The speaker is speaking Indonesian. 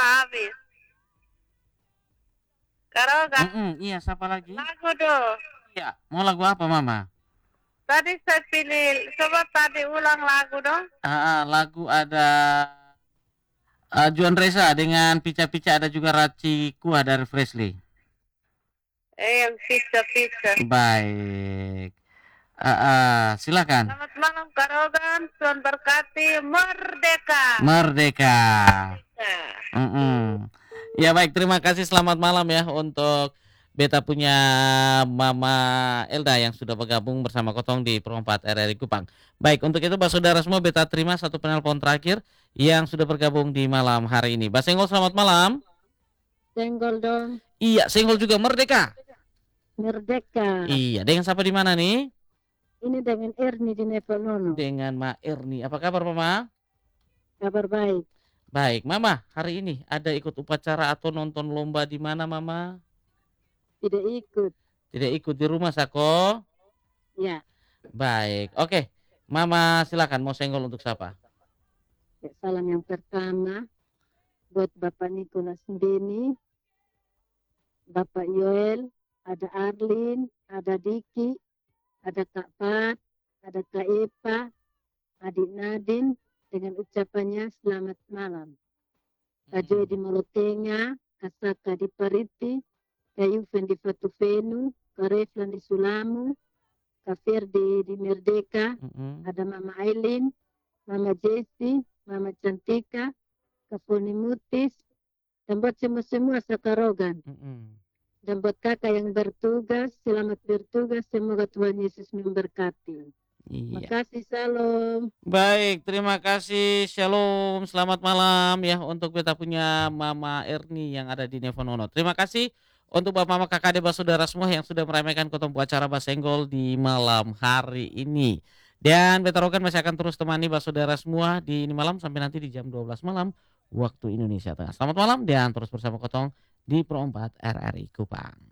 habis. Karogan, Iya, siapa lagi? lagu dong. Iya, mau lagu apa Mama? Tadi saya pilih, coba tadi ulang lagu dong. Lagu ada Juan Reza dengan Pica-Pica, ada juga Raci Kuah dari Fresley. Yang pizza. Baik. Silakan. Selamat malam Karogan, Tuhan berkati, merdeka. Merdeka. Nah, Ya baik, terima kasih. Selamat malam ya untuk beta punya Mama Elda yang sudah bergabung bersama Kotong di Pro 4 RRI Kupang. Baik, untuk itu saudara semua, beta terima satu penelpon terakhir yang sudah bergabung di malam hari ini. Mbak Senggol, selamat malam. Senggol dong. Iya, Senggol juga merdeka. Merdeka. Iya, dengan siapa di mana nih? Ini dengan Erni di Neponono. Dengan Ma Erni. Apa kabar, Mama? Kabar baik. Baik, Mama, hari ini ada ikut upacara atau nonton lomba di mana, Mama? Tidak ikut. Tidak ikut, di rumah, Sako? Ya. Baik, oke. Mama silakan, mau senggol untuk siapa? Salam yang pertama buat Bapak Nicholas Beni, Bapak Yoel, ada Arlin, ada Diki, ada Kak Pat, ada Kak Epa, Adik Nadine, dengan ucapannya selamat malam. Kak Joy di Molotenga, Kak Saka di Pariti, Kak Yuven di Fatufenu, Kak Reflan di Sulamu, Kak Ferdi di Merdeka, ada Mama Aileen, Mama Jessie, Mama Cantika, Kak Foni Mutis, dan buat semua Sakarogan. Dan buat kakak yang bertugas, selamat bertugas, semoga Tuhan Yesus memberkati. Terima kasih, salam. Baik, terima kasih, shalom, selamat malam ya untuk beta punya Mama Erni yang ada di Neponono. Terima kasih untuk Bapak Mama Kakak Adik saudara semua yang sudah meramaikan Kotong acara Basenggol di malam hari ini. Dan beta Rogan masih akan terus temani saudara semua di ini malam sampai nanti di jam 12 malam waktu Indonesia Tengah. Selamat malam dan terus bersama Kotong di Pro 4 RRI Kupang.